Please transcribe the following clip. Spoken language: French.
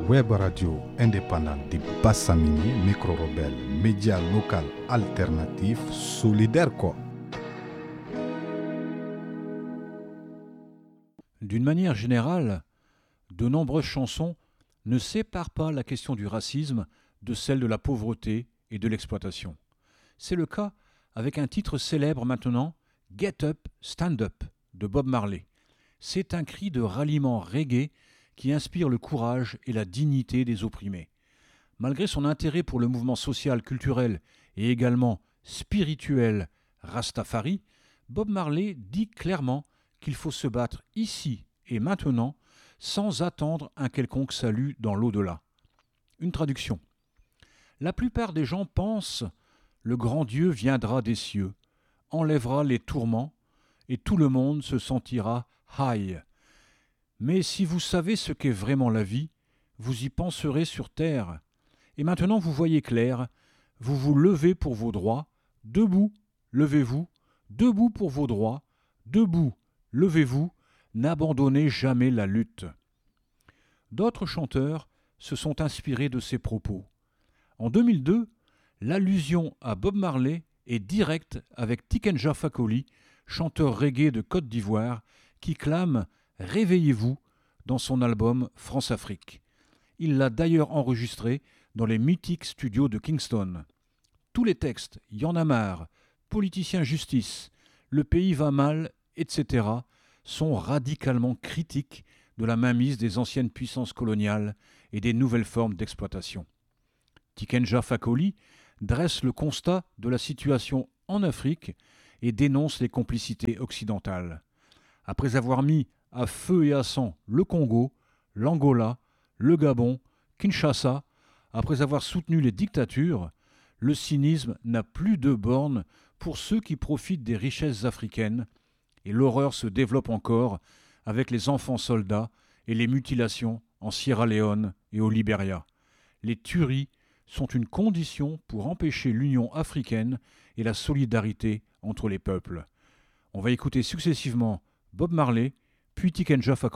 Web radio indépendante de Bassamini, micro-rebelle, média local alternatif, solidaire quoi. D'une manière générale, de nombreuses chansons ne séparent pas la question du racisme de celle de la pauvreté et de l'exploitation. C'est le cas avec un titre célèbre maintenant, Get Up, Stand Up, de Bob Marley. C'est un cri de ralliement reggae qui inspire le courage et la dignité des opprimés. Malgré son intérêt pour le mouvement social, culturel et également spirituel Rastafari, Bob Marley dit clairement qu'il faut se battre ici et maintenant sans attendre un quelconque salut dans l'au-delà. Une traduction. La plupart des gens pensent « le grand Dieu viendra des cieux, enlèvera les tourments et tout le monde se sentira high ». Mais si vous savez ce qu'est vraiment la vie, vous y penserez sur terre. Et maintenant vous voyez clair, vous vous levez pour vos droits, debout, levez-vous, debout pour vos droits, debout, levez-vous, n'abandonnez jamais la lutte. D'autres chanteurs se sont inspirés de ces propos. En 2002, l'allusion à Bob Marley est directe avec Tikenja Fakoly, chanteur reggae de Côte d'Ivoire, qui clame « Réveillez-vous » dans son album France-Afrique. Il l'a d'ailleurs enregistré dans les mythiques studios de Kingston. Tous les textes, Y en a marre, Politicien justice, Le pays va mal, etc., sont radicalement critiques de la mainmise des anciennes puissances coloniales et des nouvelles formes d'exploitation. Tikenja Fakoly dresse le constat de la situation en Afrique et dénonce les complicités occidentales. Après avoir mis à feu et à sang le Congo, l'Angola, le Gabon, Kinshasa, après avoir soutenu les dictatures, le cynisme n'a plus de bornes pour ceux qui profitent des richesses africaines et l'horreur se développe encore avec les enfants soldats et les mutilations en Sierra Leone et au Libéria. Les tueries sont une condition pour empêcher l'union africaine et la solidarité entre les peuples. On va écouter successivement Bob Marley, puis Tikenja Fakoly.